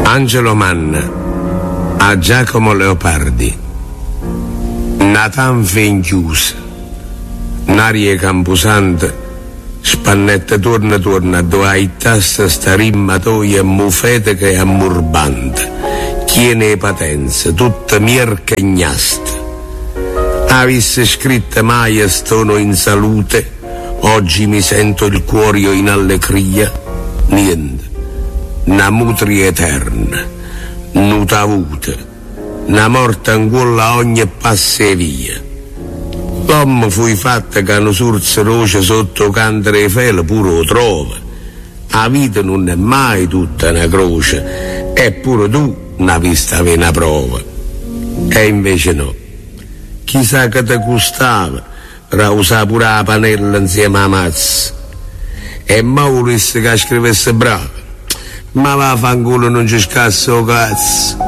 Angelo Manna a Giacomo Leopardi. Nathan Fenchiusa, n'aria campusante, spannetta torna dove hai tasta sta rimma toia mufete che è ammurbante, chiene patenze, tutta mierca e gnasta. Avesse scritta mai e stono in salute, oggi mi sento il cuorio in allegria, niente, una mutria eterna, nuta avuta, una morte angulla ogni passe via. L'uomo fui fatta che hanno sorse roce sotto cantere e fele pure lo trova. La vita non è mai tutta una croce, eppure tu una vista una prova. E invece no. Chissà che te costava rausare pure la panella insieme a mazza. E Maurice che scrivesse bravo, ma vaffanculo non ci scassa o cazzo.